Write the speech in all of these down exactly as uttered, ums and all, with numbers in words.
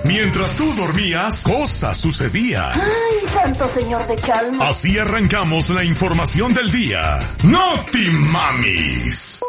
Mientras tú dormías, cosas sucedían. ¡Ay, santo señor de Chalma! Así arrancamos la información del día. ¡Noti Mamis!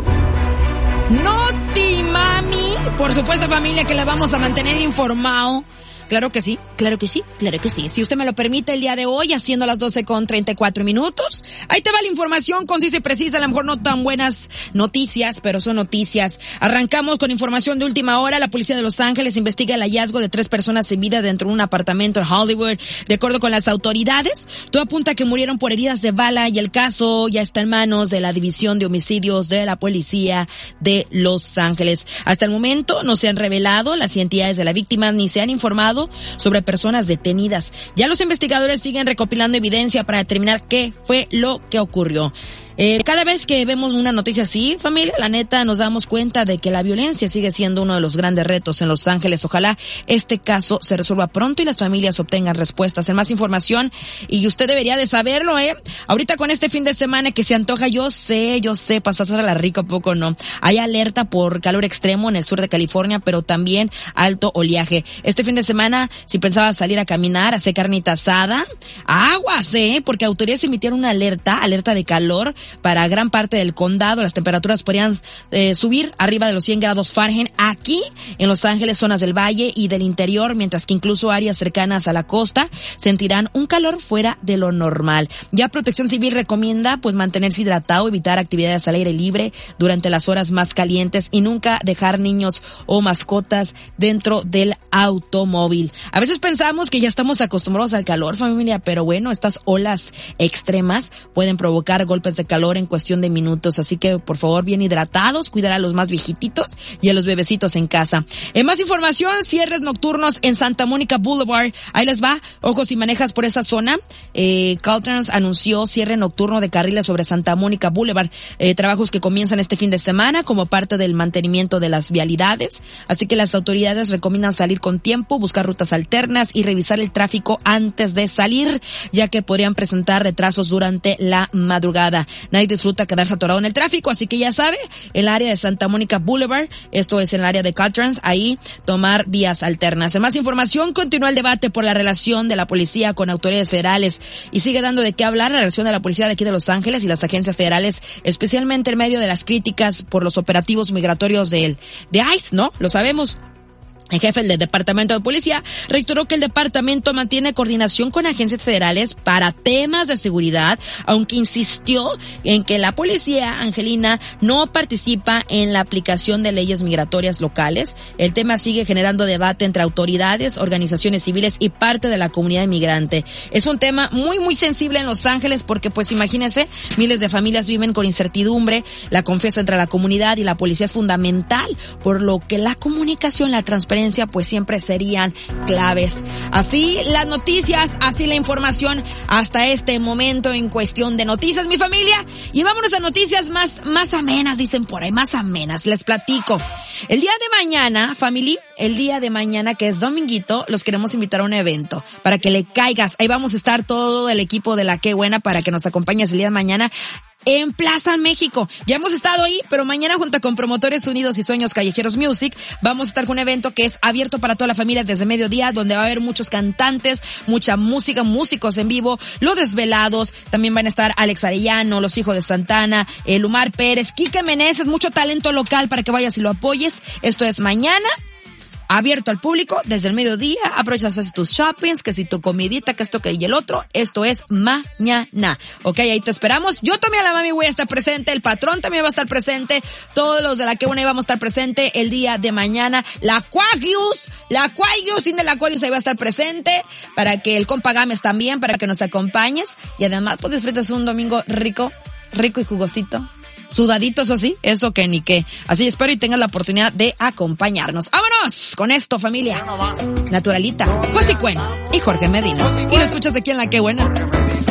¡Noti Mami! Por supuesto, familia, que la vamos a mantener informado. Claro que sí, claro que sí, claro que sí. Si usted me lo permite el día de hoy, haciendo las doce con treinta y cuatro minutos. Ahí te va la información concisa y precisa, a lo mejor no tan buenas noticias, pero son noticias. Arrancamos con información de última hora. La policía de Los Ángeles investiga el hallazgo de tres personas sin vida dentro de un apartamento en Hollywood. De acuerdo con las autoridades, todo apunta a que murieron por heridas de bala y el caso ya está en manos de la División de Homicidios de la Policía de Los Ángeles. Hasta el momento no se han revelado las identidades de la víctima ni se han informado sobre personas detenidas. Ya los investigadores siguen recopilando evidencia para determinar qué fue lo que ocurrió. Eh, cada vez que vemos una noticia así, familia, la neta nos damos cuenta de que la violencia sigue siendo uno de los grandes retos en Los Ángeles. Ojalá este caso se resuelva pronto y las familias obtengan respuestas. En más información, y usted debería de saberlo, eh, ahorita con este fin de semana que se antoja, yo sé, yo sé, pasársela rico, poco no. Hay alerta por calor extremo en el sur de California, pero también alto oleaje. Este fin de semana, si pensaba salir a caminar, a hacer carnita asada, aguas, eh, porque autoridades emitieron una alerta, alerta de calor, para gran parte del condado. Las temperaturas podrían eh, subir arriba de los cien grados Fahrenheit aquí en Los Ángeles, zonas del valle y del interior, mientras que incluso áreas cercanas a la costa sentirán un calor fuera de lo normal. Ya Protección Civil recomienda pues mantenerse hidratado, evitar actividades al aire libre durante las horas más calientes y nunca dejar niños o mascotas dentro del automóvil. A veces pensamos que ya estamos acostumbrados al calor, familia, pero bueno, estas olas extremas pueden provocar golpes de calor en cuestión de minutos, así que por favor bien hidratados, cuidar a los más viejititos y a los bebecitos en casa. En más información, cierres nocturnos en Santa Mónica Boulevard, ahí les va, ojo si manejas por esa zona. eh, Caltrans anunció cierre nocturno de carriles sobre Santa Mónica Boulevard, eh, trabajos que comienzan este fin de semana como parte del mantenimiento de las vialidades, así que las autoridades recomiendan salir con tiempo, buscar rutas alternas y revisar el tráfico antes de salir, ya que podrían presentar retrasos durante la madrugada. Nadie disfruta quedarse atorado en el tráfico, así que ya sabe, el área de Santa Mónica Boulevard, esto es en el área de Caltrans, ahí tomar vías alternas. En más información, continúa el debate por la relación de la policía con autoridades federales y sigue dando de qué hablar la relación de la policía de aquí de Los Ángeles y las agencias federales, especialmente en medio de las críticas por los operativos migratorios de, de ICE, ¿no? Lo sabemos. El jefe del Departamento de Policía reiteró que el departamento mantiene coordinación con agencias federales para temas de seguridad, aunque insistió en que la policía angelina no participa en la aplicación de leyes migratorias locales. El tema sigue generando debate entre autoridades, organizaciones civiles y parte de la comunidad inmigrante. Es un tema muy, muy sensible en Los Ángeles porque, pues, imagínense, miles de familias viven con incertidumbre. La confianza entre la comunidad y la policía es fundamental, por lo que la comunicación, la transparencia, pues siempre serían claves. Así las noticias, así la información hasta este momento en cuestión de noticias, mi familia. Y vámonos a noticias más, más amenas, dicen por ahí, más amenas. Les platico. El día de mañana, familia, el día de mañana, que es dominguito, los queremos invitar a un evento para que le caigas. Ahí vamos a estar todo el equipo de La Qué Buena para que nos acompañes el día de mañana en Plaza México. Ya hemos estado ahí, pero mañana junto con Promotores Unidos y Sueños Callejeros Music vamos a estar con un evento que es abierto para toda la familia desde mediodía, donde va a haber muchos cantantes, mucha música, músicos en vivo, Los Desvelados, también van a estar Alex Arellano, Los Hijos de Santana, eh, Lumar Pérez, Quique Meneses, mucho talento local para que vayas y lo apoyes. Esto es mañana, abierto al público desde el mediodía. Aprovechas hacer tus shoppings, que si tu comidita, que esto, que y el otro. Esto es mañana. Ok, ahí te esperamos. Yo también a la mami voy a estar presente. El patrón también va a estar presente. Todos los de La Qué Buena vamos a estar presente el día de mañana. La Aquarius, la Aquarius, sin el Aquarius ahí va a estar presente. Para que el compa Gámez también, para que nos acompañes. Y además, pues disfrutes un domingo rico, rico y jugosito. Sudadito, eso sí, eso que ni qué. Así espero y tengas la oportunidad de acompañarnos. ¡Vámonos! Con esto, familia. Naturalita, José Cuen y Jorge Medina. Y lo escuchas aquí en La Qué Buena.